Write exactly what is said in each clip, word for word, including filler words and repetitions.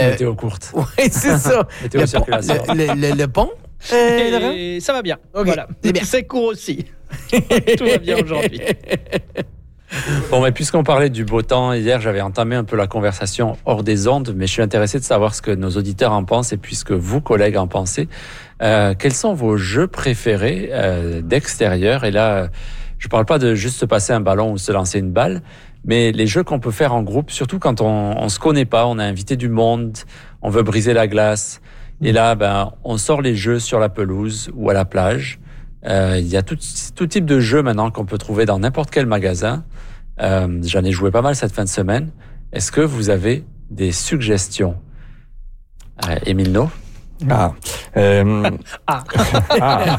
Euh, météo courte. Oui, c'est ça. Météo le, circulation. Pont, le, le, le pont? Euh, Et ça va bien. Okay. Voilà. C'est bien. C'est court aussi. Tout va bien aujourd'hui. Bon, mais puisqu'on parlait du beau temps, hier, j'avais entamé un peu la conversation hors des ondes, mais je suis intéressé de savoir ce que nos auditeurs en pensent et puis ce que vous, collègues, en pensez. Euh, quels sont vos jeux préférés euh, d'extérieur? Et là, je parle pas de juste se passer un ballon ou se lancer une balle, mais les jeux qu'on peut faire en groupe, surtout quand on, on se connaît pas, on a invité du monde, on veut briser la glace. Et là, ben, on sort les jeux sur la pelouse ou à la plage. Euh, il y a tout, tout type de jeux maintenant qu'on peut trouver dans n'importe quel magasin. Euh, j'en ai joué pas mal cette fin de semaine. Est-ce que vous avez des suggestions? Euh, Émile No? Ah. Euh... ah. ah.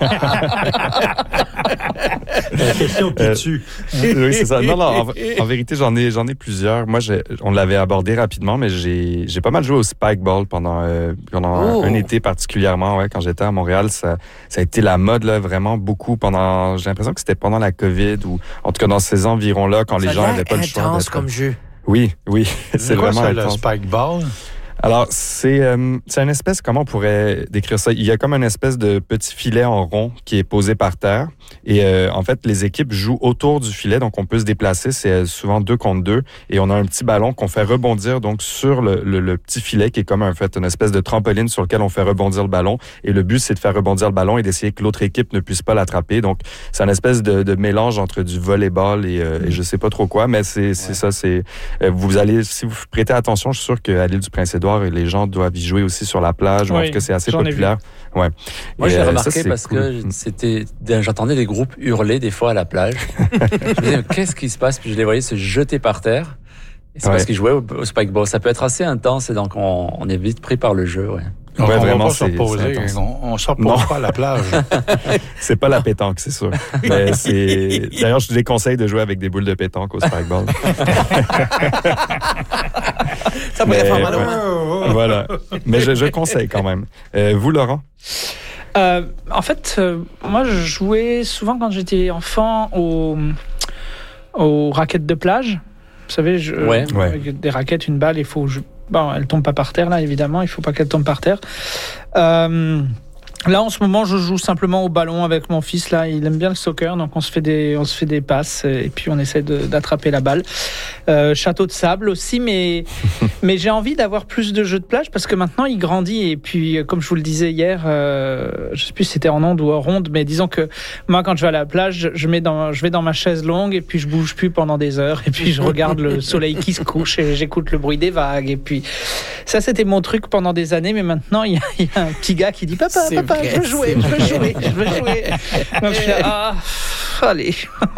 La question qui euh, tue. Oui, c'est ça. Non, non, en, en vérité, j'en ai, j'en ai plusieurs. Moi, j'ai, on l'avait abordé rapidement, mais j'ai, j'ai pas mal joué au Spikeball pendant, euh, pendant oh. un été particulièrement, ouais, quand j'étais à Montréal. Ça, ça a été la mode, là, vraiment beaucoup pendant, j'ai l'impression que c'était pendant la COVID ou, en tout cas, dans ces environs-là, quand ça les gens n'avaient pas le choix. Intense comme jeu. Oui, oui. C'est, c'est vraiment quoi ça, intense. Le Spikeball? Alors, c'est, euh, c'est une espèce, comment on pourrait décrire ça? Il y a comme une espèce de petit filet en rond qui est posé par terre. Et euh, en fait, les équipes jouent autour du filet, donc on peut se déplacer. C'est souvent deux contre deux. Et on a un petit ballon qu'on fait rebondir donc sur le, le, le petit filet qui est comme en fait une espèce de trampoline sur lequel on fait rebondir le ballon. Et le but, c'est de faire rebondir le ballon et d'essayer que l'autre équipe ne puisse pas l'attraper. Donc, c'est une espèce de, de mélange entre du volleyball et, euh, et je sais pas trop quoi, mais c'est, c'est ouais. ça. C'est euh, vous allez, si vous prêtez attention, je suis sûr qu'à l'île du Prince-Édouard, les gens doivent y jouer aussi sur la plage. Oui, ou en tout cas, c'est assez populaire. Ouais. Moi, et j'ai euh, remarqué ça, parce cool. que c'était, j'entendais des groupes hurler des fois à la plage. Je me disais, qu'est-ce qui se passe? Puis je les voyais se jeter par terre. Et c'est ouais. parce qu'ils jouaient au, au Spikeball. Ça peut être assez intense et donc on, on est vite pris par le jeu. Ouais. Donc, ouais, on vraiment, va pas c'est, s'opposer. c'est on ne s'oppose pas à la plage. C'est pas la pétanque, c'est sûr. Mais c'est... D'ailleurs, je vous déconseille de jouer avec des boules de pétanque au Spikeball. Ça pourrait faire mal au main. Voilà. Mais je, je conseille quand même. Euh, vous, Laurent? Euh, en fait, euh, moi, je jouais souvent quand j'étais enfant aux, aux raquettes de plage. Vous savez, je, ouais. euh, avec des raquettes, une balle, il faut... Je, bon, elle tombe pas par terre, là, évidemment. Il faut pas qu'elle tombe par terre. Euh, Là, en ce moment, je joue simplement au ballon avec mon fils. Là, il aime bien le soccer, donc on se fait des, on se fait des passes et puis on essaie de, d'attraper la balle. Euh, château de sable aussi, mais mais j'ai envie d'avoir plus de jeux de plage parce que maintenant il grandit et puis comme je vous le disais hier, euh, je sais plus si c'était en onde ou en ronde, mais disons que moi quand je vais à la plage, je mets dans, je vais dans ma chaise longue et puis je bouge plus pendant des heures et puis je regarde le soleil qui se couche et j'écoute le bruit des vagues et puis ça c'était mon truc pendant des années, mais maintenant il y a, il y a un petit gars qui dit papa, c'est papa. Je veux jouer, je veux jouer, je veux jouer. Donc je suis ah, allez.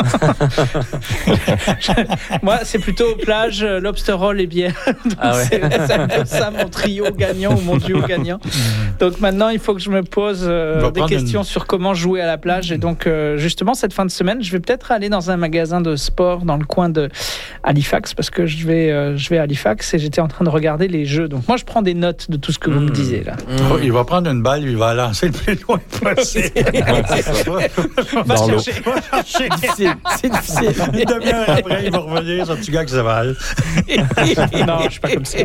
Moi, c'est plutôt plage, lobster roll et bière. Donc ah ouais. c'est, c'est un peu ça mon trio gagnant ou mon duo gagnant. Donc maintenant, il faut que je me pose euh, des questions une... sur comment jouer à la plage. Et donc, euh, justement, cette fin de semaine, je vais peut-être aller dans un magasin de sport dans le coin de Halifax parce que je vais, euh, je vais à Halifax et j'étais en train de regarder les jeux. Donc moi, je prends des notes de tout ce que vous mmh. me disiez là. Mmh. Il va prendre une balle, il va lancer le plus loin possible. Va dans chercher. l'eau. C'est difficile. C'est difficile. Une demi-heure après, il va revenir, ce petit gars qui s'avale. Non, je suis pas comme ça.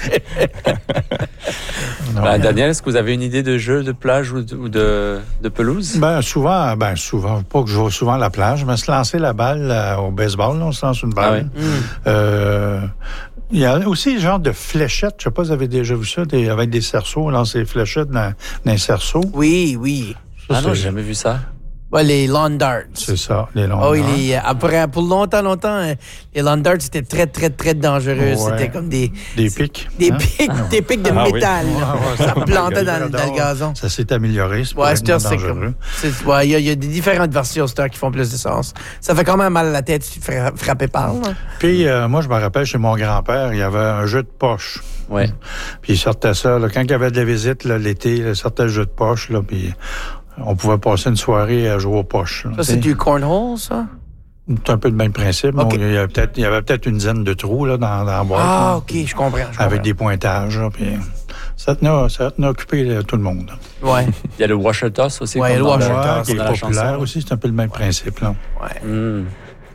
Bah, Daniel, est-ce que vous avez une idée de jeu de plage ou de, ou de, de pelouse? Ben souvent, ben souvent, pas que je joue souvent à la plage, mais se lancer la balle euh, au baseball, là, on se lance une balle. Ah ouais. euh, Il y a aussi le genre de fléchettes. Je ne sais pas si vous avez déjà vu ça, des, avec des cerceaux, lancer des fléchettes dans, dans un cerceau. Oui, oui. Ça, ah non, j'ai jamais vu ça. Ouais, les lawn darts. C'est ça, les lawn darts. Oh, darts. Les, après, pour longtemps, longtemps, les lawn darts, c'était très, très, très dangereux. Ouais. C'était comme des... Des pics. Des hein? pics, ah, des pics de ah, métal. Oui. Ah, ouais, ça plantait dans, dans le gazon. Ça s'est amélioré, c'est pas ouais, c'est c'est comme... Il ouais, y, y a des différentes versions Star qui font plus de sens. Ça fait quand même mal à la tête si tu te frappes par. Là. Puis, euh, moi, je me rappelle, chez mon grand-père, il y avait un jeu de poche. Ouais. Puis, il sortait ça. Là, quand il y avait de la visite là, l'été, il sortait le jeu de poche. Là, puis... On pouvait passer une soirée à jouer aux poches. Ça, c'est du cornhole, ça? C'est un peu le même principe. Okay. Bon, il, y avait peut-être, il y avait peut-être une dizaine de trous là, dans, dans la boîte. Ah, là, OK, je comprends, je comprends. Avec des pointages. Là, puis ça, tenait, ça tenait occupé là, tout le monde. Ouais. Il y a le washer toss aussi. Ouais, le washer toss. Qui est populaire aussi, c'est un peu le même principe. Là. Ouais. Mm.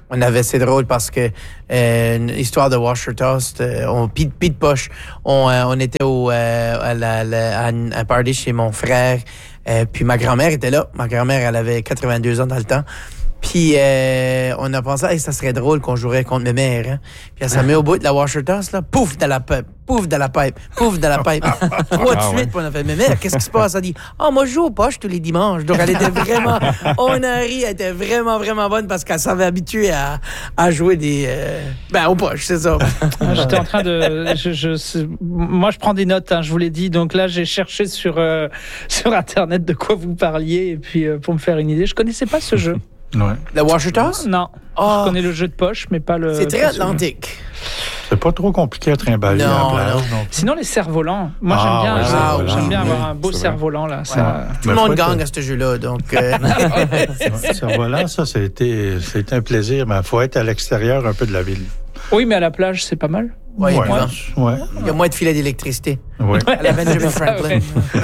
On avait, c'est drôle parce que euh, une histoire de washer toast, euh, on pis, pis de poche. On, euh, on était au euh, à, la, la, à un party chez mon frère, euh, puis ma grand-mère était là. Ma grand-mère, elle avait quatre-vingt-deux ans dans le temps. Puis euh, on a pensé, hey, ça serait drôle qu'on jouerait contre mes mères. Hein? Puis elle s'est mis au bout de la washer toast, là, pouf dans la pipe, pouf dans la pipe, pouf dans la pipe. Trois de Ah, suite, ouais. puis on a fait, mais mère, qu'est-ce qui se passe? Elle dit, ah, oh, moi je joue aux poches tous les dimanches. Donc elle était vraiment, on a ri, elle était vraiment, vraiment bonne parce qu'elle s'avait habituée à, à jouer des, euh, ben aux poches, c'est ça. Ah, J'étais en train de. Je, je, moi, je prends des notes, hein, je vous l'ai dit. Donc là, j'ai cherché sur, euh, sur Internet de quoi vous parliez et puis euh, pour me faire une idée. Je connaissais pas ce jeu. Ouais. Le washer toast? Non. Oh, Je connais le jeu de poche, mais pas le. c'est très pas celui-là. atlantique. C'est pas trop compliqué à trimballer Non, à la plage. non. non. Sinon, les cerfs-volants. Moi, Ah, j'aime bien, ouais, euh, cerfs-volants. j'aime bien Oui, avoir un beau c'est vrai. cerf-volant là. Ça... Tout le Mais monde faut gagne être- à ce jeu-là, donc... euh, Ça, voilà, ça, c'était, c'était un plaisir, mais il faut être à l'extérieur un peu de la ville. Oui, mais à la plage, c'est pas mal. ouais, ouais. évidemment. Ouais. Il y a moins de filets d'électricité. Ouais. À la Benjamin Franklin.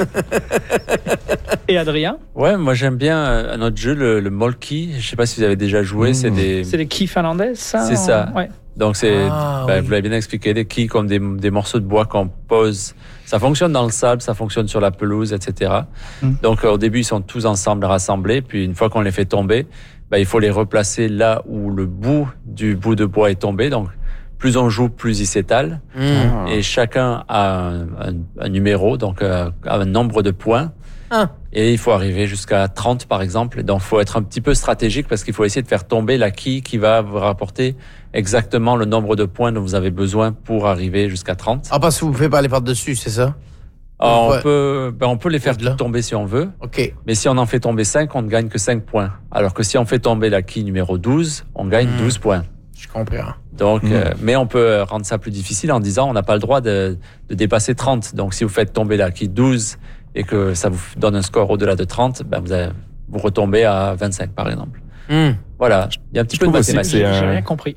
Et Adrien, Ouais, moi j'aime bien euh, un autre jeu, le, le Molki. Je sais pas si vous avez déjà joué. Mmh. C'est des. c'est les quilles finlandaises, ça C'est ça. Ouais. Donc c'est, Ah, ben, oui. vous l'avez bien expliqué, des quilles comme des, des morceaux de bois qu'on pose. Ça fonctionne dans le sable, ça fonctionne sur la pelouse, et cetera. Mm. Donc euh, au début ils sont tous ensemble rassemblés, puis une fois qu'on les fait tomber, ben, il faut les replacer là où le bout du bout de bois est tombé. Donc plus on joue, plus il s'étale, Mm. Ah. et chacun a un, un, un numéro, donc euh, un nombre de points. Ah. Et il faut arriver jusqu'à trente par exemple. Donc il faut être un petit peu stratégique parce qu'il faut essayer de faire tomber la quille qui va vous rapporter exactement le nombre de points dont vous avez besoin pour arriver jusqu'à trente. Ah, parce que vous pouvez pas aller par-dessus, c'est ça? Alors, Ouais. on peut, ben, on peut les faire Au-delà. toutes tomber si on veut, OK. mais si on en fait tomber cinq, on ne gagne que cinq points. Alors que si on fait tomber la quille numéro douze, on gagne Hmm. douze points. Je comprends. Donc, Mm. euh, mais on peut rendre ça plus difficile en disant on n'a pas le droit de, de dépasser trente. Donc, si vous faites tomber la quille douze et que ça vous donne un score au-delà de trente, ben vous, avez- vous retombez à vingt-cinq par exemple. Mm. Voilà, il y a un petit Je peu de trouve aussi que mathématiques. c'est J'ai un- rien compris.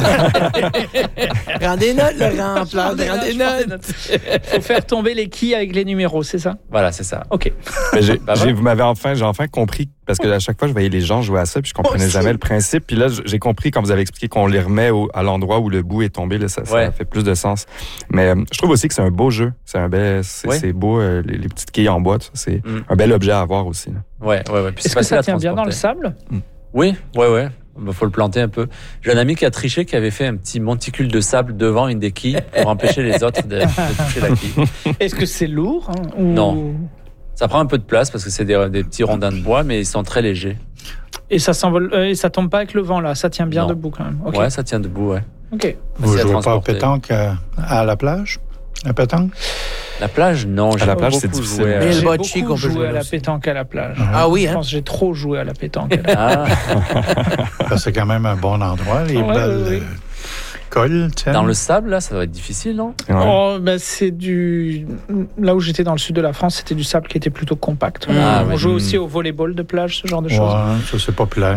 Prends des notes, Laurent. Je prends des Prends des notes, je prends des notes. Faut faire tomber les quilles avec les numéros, c'est ça? Voilà, c'est ça. Ok. Mais j'ai- Bah, j'ai- voilà. vous m'avez enfin, j'ai enfin compris, parce que à chaque fois, je voyais les gens jouer à ça, puis je comprenais aussi. jamais le principe. Puis là, j'ai compris quand vous avez expliqué qu'on les remet au- à l'endroit où le bout est tombé, là, ça, ça Ouais. fait plus de sens. Mais euh, je trouve aussi que c'est un beau jeu. C'est un bel, c'est Ouais. c'est beau, euh, les, les petites quilles en bois, tout ça, c'est Mm. un bel objet à avoir aussi. là. Ouais, ouais, ouais. Puis c'est Est-ce que facile ça à tient bien dans le transporter. sable? Oui, ouais, ouais. Il faut le planter un peu. J'ai un ami qui a triché, qui avait fait un petit monticule de sable devant une des quilles pour empêcher les autres de, de toucher la quille. Est-ce que c'est lourd hein, ou... Non. Ça prend un peu de place parce que c'est des, des petits rondins de bois, mais ils sont très légers. Et ça s'envole, euh, et ça tombe pas avec le vent là, ça tient bien Non. debout quand même. Ok. Ouais, ça tient debout, ouais. Ok. Vous Facile à jouez pas au transporter. pétanque à, à la plage? À pétanque? La plage, non. j'ai la plage, c'est beaucoup difficile. joué à- Mais le J'ai bocce beaucoup qu'on peut joué jouer à la aussi. pétanque à la plage. Ah oui, Je hein? pense que j'ai trop joué à la pétanque. à la- Ah, Parce que c'est quand même un bon endroit, les Ouais, belles ouais, ouais. euh, cols, tiens. dans le sable, là, ça doit être difficile, non? Ouais. Oh, ben, c'est du. Là où j'étais dans le sud de la France, c'était du sable qui était plutôt compact. Ah, on oui. jouait Mm. aussi au volleyball de plage, ce genre de choses. Ouais, ça c'est populaire.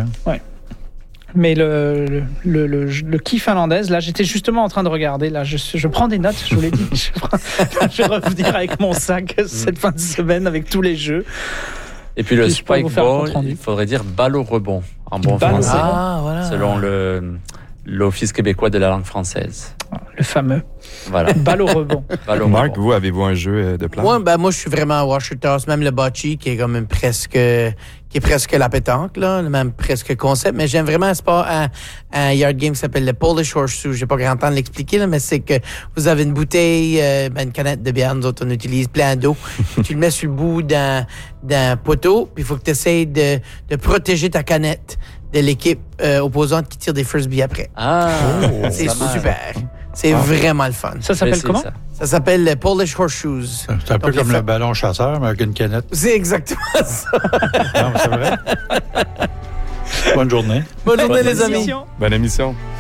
Mais le, le, le, le, le quille finlandaise, là, j'étais justement en train de regarder. Là, je, je prends des notes, je vous l'ai dit. Je, prends- je vais revenir avec mon sac cette fin de semaine avec tous les jeux. Et puis le Puis je peux vous faire un spike ball, compte rendu. il faudrait dire balle au rebond en bon Balle au français, rebond. Ah, voilà. selon le l'Office québécois de la langue française. Le fameux. Voilà, Balle au rebond. balle au Marc, rebond. vous, avez-vous un jeu euh, de plage? Moi, ben, moi, je suis vraiment à washer toss, même le bocce, qui est quand même presque, qui est presque la pétanque, là, le même presque concept. Mais j'aime vraiment un sport, un, un yard game qui s'appelle le Polish Horseshoe. J'ai pas grand temps de l'expliquer, là, mais c'est que vous avez une bouteille, euh, ben, une canette de bière, nous autres, on utilise plein d'eau. Tu le mets sur le bout d'un, d'un poteau, puis il faut que tu essaies de, de protéger ta canette de l'équipe euh, opposante qui tire des frisbees après. Ah, C'est pas mal. super. C'est Ah. vraiment le fun. Ça Je vais s'appelle essayer comment ça. Ça s'appelle le Polish Horseshoes. C'est un peu Donc, comme les le fa- ballon chasseur, mais avec une canette. C'est exactement ça. Non, c'est vrai? Bonne journée. Bonne journée, les Bonne amis. émission. Bonne émission.